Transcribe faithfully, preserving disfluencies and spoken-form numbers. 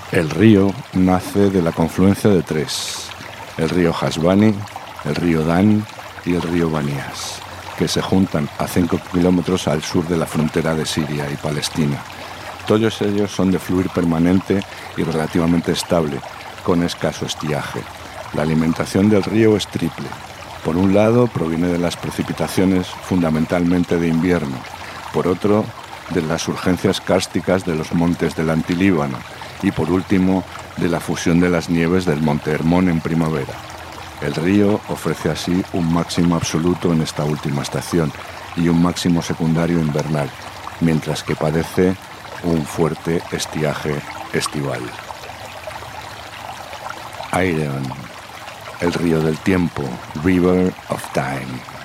El río nace de la confluencia de tres, el río Hasbani, el río Dan y el río Banias, que se juntan a cinco kilómetros al sur de la frontera de Siria y Palestina. Todos ellos son de fluir permanente y relativamente estable, con escaso estiaje. La alimentación del río es triple. Por un lado, proviene de las precipitaciones fundamentalmente de invierno. Por otro, de las urgencias kársticas de los montes del Antilíbano. Y por último, de la fusión de las nieves del Monte Hermón en primavera. El río ofrece así un máximo absoluto en esta última estación y un máximo secundario invernal, mientras que padece un fuerte estiaje estival. Aireon, el río del tiempo, River of Time.